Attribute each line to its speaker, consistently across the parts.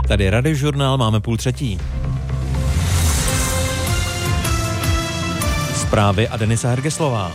Speaker 1: Tady Radiožurnál, máme 2:30. Zprávy a Denisa Hergeslová.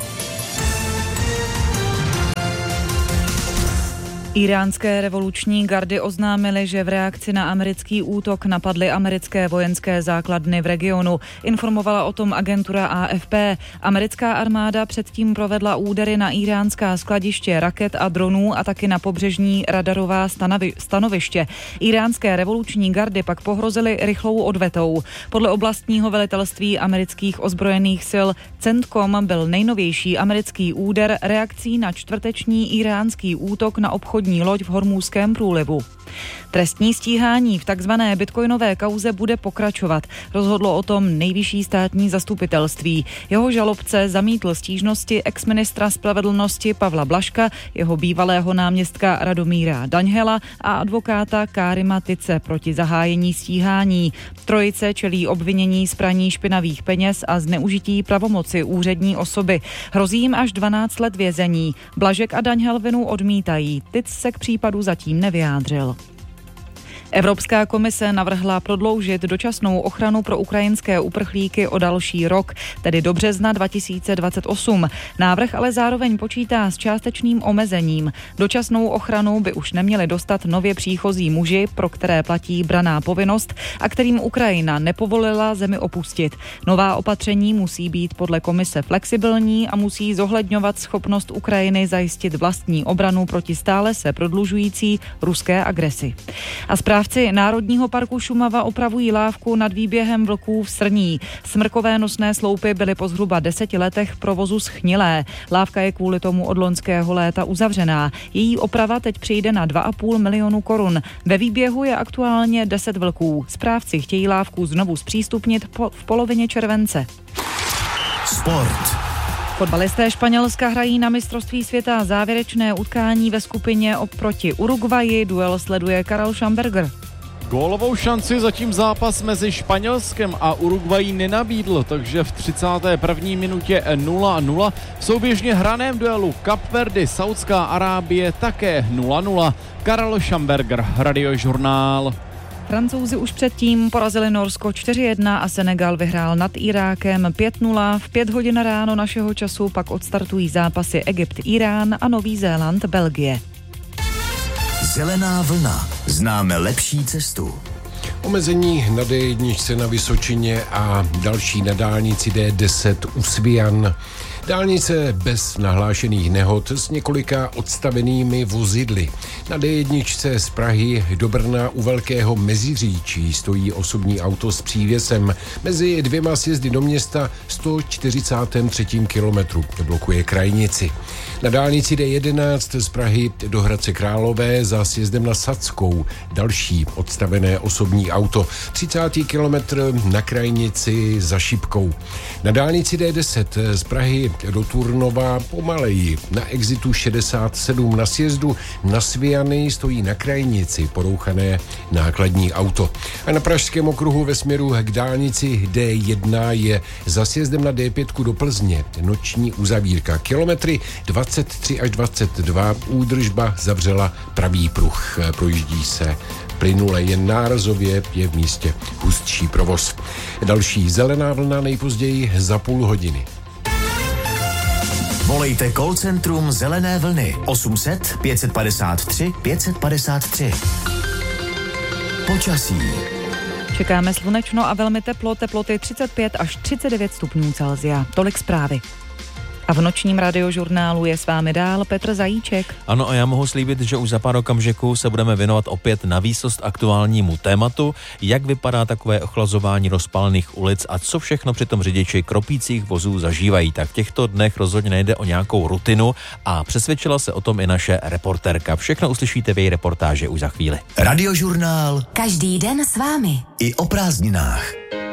Speaker 2: Íránské revoluční gardy oznámily, že v reakci na americký útok napadly americké vojenské základny v regionu. Informovala o tom agentura AFP. Americká armáda předtím provedla údery na íránská skladiště raket a dronů a taky na pobřežní radarová stanoviště. Íránské revoluční gardy pak pohrozily rychlou odvetou. Podle oblastního velitelství amerických ozbrojených sil CENTCOM byl nejnovější americký úder reakcí na čtvrteční íránský útok na obchodní loď v Hormúzském průlivu. Trestní stíhání v takzvané bitcoinové kauze bude pokračovat. Rozhodlo o tom nejvyšší státní zastupitelství. Jeho žalobce zamítl stížnosti exministra spravedlnosti Pavla Blažka, jeho bývalého náměstka Radomíra Daňhela a advokáta Kárima Tice proti zahájení stíhání. Trojice čelí obvinění z praní špinavých peněz a zneužití pravomoci úřední osoby. Hrozí jim až 12 let vězení. Blažek a Daňhel vinu odmítají. Tic se k případu zatím nevyjádřil. Evropská komise navrhla prodloužit dočasnou ochranu pro ukrajinské uprchlíky o další rok, tedy do března 2028. Návrh ale zároveň počítá s částečným omezením. Dočasnou ochranu by už neměli dostat nově příchozí muži, pro které platí branná povinnost a kterým Ukrajina nepovolila zemi opustit. Nová opatření musí být podle komise flexibilní a musí zohledňovat schopnost Ukrajiny zajistit vlastní obranu proti stále se prodlužující ruské agresi. A správci Národního parku Šumava opravují lávku nad výběhem vlků v Srní. Smrkové nosné sloupy byly po zhruba 10 letech provozu schnilé. Lávka je kvůli tomu od loňského léta uzavřená. Její oprava teď přijde na 2,5 milionu korun. Ve výběhu je aktuálně 10 vlků. Správci chtějí lávku znovu zpřístupnit v polovině července.
Speaker 3: Sport.
Speaker 2: Fotbalisté Španělska hrají na mistrovství světa závěrečné utkání ve skupině oproti Uruguayi. Duel sleduje Karel Schamberger.
Speaker 4: Gólovou šanci zatím zápas mezi Španělskem a Uruguayí nenabídl, takže v 31. minutě 0-0. V souběžně hraném duelu Kapverdy Saudská Arábie také 0-0. Karel Schamberger, Radiožurnál.
Speaker 2: Francouzi už předtím porazili Norsko 4-1 a Senegal vyhrál nad Irákem 5-0. V 5 hodin ráno našeho času pak odstartují zápasy Egypt, Irán a Nový Zéland, Belgie.
Speaker 3: Zelená vlna. Známe lepší cestu.
Speaker 5: Omezení na D1 na Vysočině a další na dálnici D10 u Svijan. Dálnice bez nahlášených nehod s několika odstavenými vozidly. Na D1 z Prahy do Brna u Velkého Meziříčí stojí osobní auto s přívěsem. Mezi dvěma sjezdy do města 143. kilometru blokuje krajnici. Na dálnici D11 z Prahy do Hradce Králové za sjezdem na Sadskou další odstavené osobní auto. 30. kilometr na krajnici za Šipkou. Na dálnici D10 z Prahy do Turnova pomaleji. Na exitu 67 na sjezdu na Sviany stojí na krajnici porouchané nákladní auto. A na Pražském okruhu ve směru k dálnici D1 je za sjezdem na D5 do Plzně noční uzavírka. Kilometry 23 až 22 údržba zavřela pravý pruh. Projíždí se plynule, jen nárazově je v místě hustší provoz. Další zelená vlna nejpozději za půl hodiny.
Speaker 3: Volejte call centrum Zelené vlny 800 553 553. Počasí.
Speaker 2: Čekáme slunečno a velmi teplo, teploty 35 až 39 stupňů Celsia. Tolik zprávy. A v nočním Radiožurnálu je s vámi dál Petr Zajíček.
Speaker 1: Ano, a já mohu slíbit, že už za pár okamžiků se budeme věnovat opět na výsost aktuálnímu tématu, jak vypadá takové ochlazování rozpálených ulic a co všechno přitom řidiči kropících vozů zažívají. Tak v těchto dnech rozhodně nejde o nějakou rutinu a přesvědčila se o tom i naše reportérka. Všechno uslyšíte v její reportáži už za chvíli.
Speaker 3: Radiožurnál.
Speaker 6: Každý den s vámi.
Speaker 3: I o prázdninách.